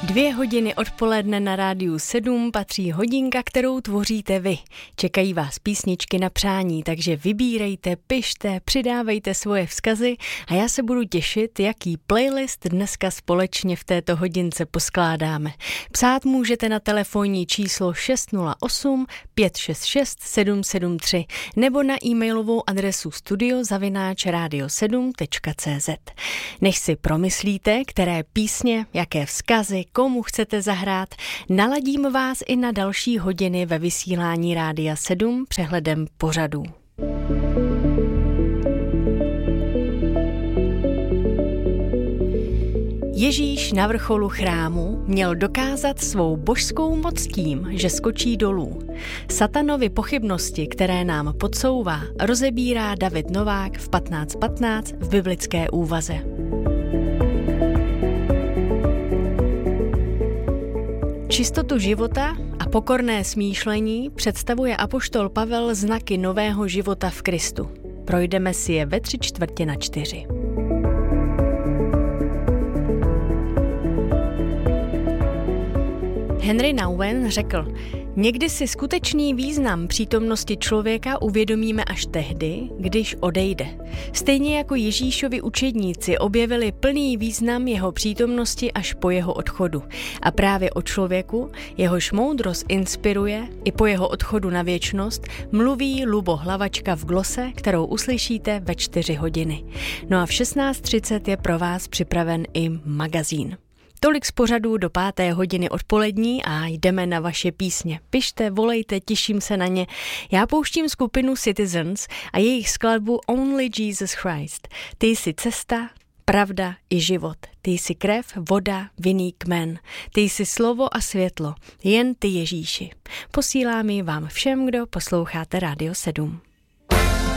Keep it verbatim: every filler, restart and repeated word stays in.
Dvě hodiny odpoledne na Rádiu sedm patří hodinka, kterou tvoříte vy. Čekají vás písničky na přání, takže vybírejte, pište, přidávejte svoje vzkazy a já se budu těšit, jaký playlist dneska společně v této hodince poskládáme. Psát můžete na telefonní číslo šest nula osm pět šest šest sedm sedm tři nebo na e-mailovou adresu studio zavináč radio sedm tečka cé zet. Než si promyslíte, které písně, jaké vzkazy, komu chcete zahrát, naladím vás i na další hodiny ve vysílání Rádia sedm přehledem pořadů. Ježíš na vrcholu chrámu měl dokázat svou božskou moc tím, že skočí dolů. Satanovy pochybnosti, které nám podsouvá, rozebírá David Novák v patnáct patnáct v biblické úvaze. Čistotu života a pokorné smýšlení představuje apoštol Pavel znaky nového života v Kristu. Projdeme si je ve tři čtvrtě na čtyři. Henry Nouwen řekl, někdy si skutečný význam přítomnosti člověka uvědomíme až tehdy, když odejde. Stejně jako Ježíšovi učedníci objevili plný význam jeho přítomnosti až po jeho odchodu. A právě o člověku, jehož moudrost inspiruje, i po jeho odchodu na věčnost, mluví Lubo Hlavačka v glose, kterou uslyšíte ve čtyři hodiny. No a v šestnáct třicet je pro vás připraven i magazín. Tolik z pořadů do páté hodiny odpolední a jdeme na vaše písně. Pište, volejte, těším se na ně. Já pouštím skupinu Citizens a jejich skladbu Only Jesus Christ. Ty jsi cesta, pravda i život. Ty jsi krev, voda, vinný kmen. Ty jsi slovo a světlo. Jen ty, Ježíši. Posílám ji vám všem, kdo posloucháte Rádio sedm.